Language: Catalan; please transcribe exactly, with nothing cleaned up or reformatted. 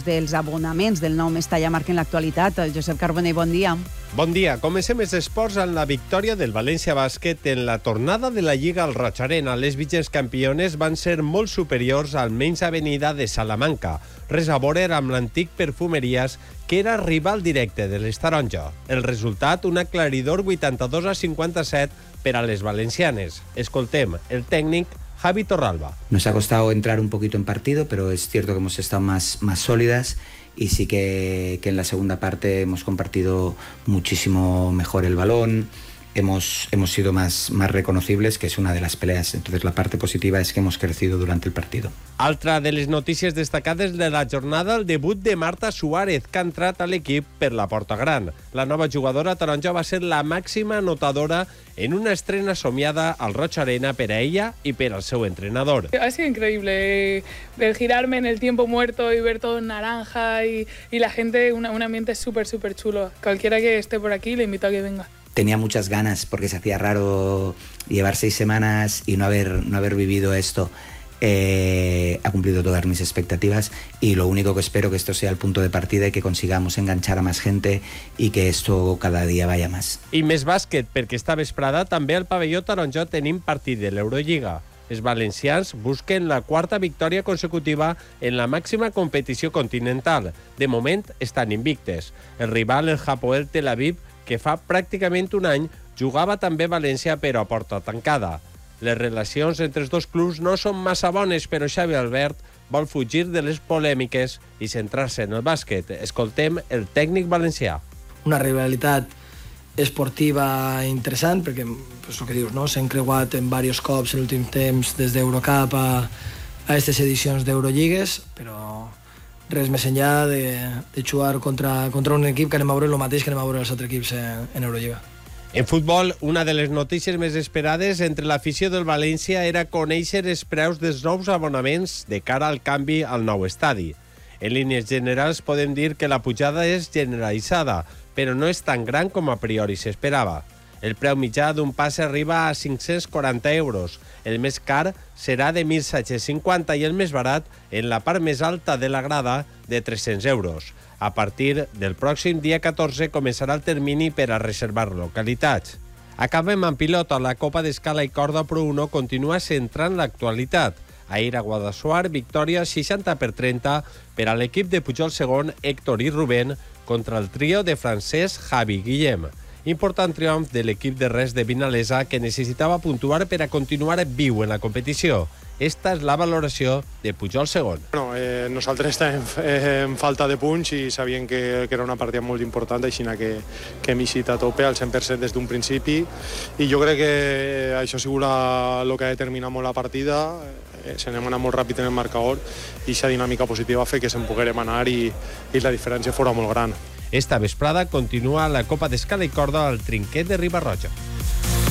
dels abonaments del nou Mestalla marquen l'actualitat. Josep Carbonell, bon dia. Bon dia. Comencem els esports amb la victòria del València Bàsquet en la tornada de la Lliga al Roig Arena. Les vigents campiones van ser molt superiors al Menys Avenida de Salamanca. Res a veure amb l'antic Perfumeries, que era rival directe de l'Estaronja. El resultat, un aclaridor vuitanta-dos a cinquanta-set per a les valencianes. Escoltem el tècnic Javi Torralba. Nos ha costado entrar un poquito en partido, pero es cierto que hemos estado más, más sólidas y sí que, que en la segunda parte hemos compartido muchísimo mejor el balón, hemos, hemos sido más, más reconocibles, que es una de las peleas. Entonces la parte positiva es que hemos crecido durante el partido. Altra de les notícies destacades de la jornada, el debut de Marta Suárez, que ha entrat a l'equip per la porta gran. La nova jugadora taronja va ser la màxima anotadora en una estrena somiada al Roig Arena per a ella y per al seu entrenador. Ha sido increíble el girarme en el tiempo muerto y ver todo en naranja y, y la gente, una, un ambiente súper, súper chulo. Cualquiera que esté por aquí le invito a que venga. Tenía muchas ganas porque se hacía raro llevar seis semanas y no haber, no haber vivido esto. Eh, ha cumplido todas mis expectativas y lo único que espero que esto sea el punto de partida y que consigamos enganchar a más gente y que esto cada día vaya más. I més bàsquet, perquè esta vesprada també al pavelló taronja tenim partit de l'Eurolliga. Els valencians busquen la quarta victòria consecutiva en la màxima competició continental. De moment estan invictes. El rival, el Hapoel Tel Aviv, que fa pràcticament un any jugava també a València però a porta tancada. Les relacions entre els dos clubs no són massa bones, però Xavi Albert vol fugir de les polèmiques i centrar-se en el bàsquet. Escoltem el tècnic valencià. Una rivalitat esportiva interessant, perquè és el que dius, no? S'han creuat en diversos cops en l'últim temps des d'Eurocup a aquestes edicions d'Eurolligues, però res més enllà de, de jugar contra, contra un equip que anem a veure el mateix que anem a veure els altres equips en, en Eurolliga. En futbol, una de les notícies més esperades entre l'afició del València era conèixer els preus dels nous abonaments de cara al canvi al nou estadi. En línies generals podem dir que la pujada és generalitzada, però no és tan gran com a priori s'esperava. El preu mitjà d'un passe arriba a cinc-cents quaranta euros. El més car serà de mil set-cents cinquanta i el més barat, en la part més alta de la grada, de tres-cents euros. A partir del pròxim dia catorze començarà el termini per a reservar localitats. Acabem amb pilota. La Copa d'Escala i Corda Pro uno continua centrant l'actualitat. Ahir a Guadassuar, victòria seixanta per trenta per a l'equip de Pujol segon, Héctor i Rubén, contra el trio de Francesc, Javi i Guillem. Important triomf de l'equip de Res de Vinalesa, que necessitava puntuar per a continuar viu en la competició. Esta és la valoració de Pujol segon. Bueno, eh, nosaltres estàvem en falta de punts i sabíem que, que era una partida molt important, així que, que hem eixit a tope al cent per cent des d'un principi i jo crec que això ha sigut el que ha determinat molt la partida. Eh, se n'hem anat molt ràpid en el marcador i aquesta dinàmica positiva ha fet que se'n poguérem anar i, i la diferència fora molt gran. Esta vesprada continua la Copa d'Escala i Corda al Trinquet de Riba-roja.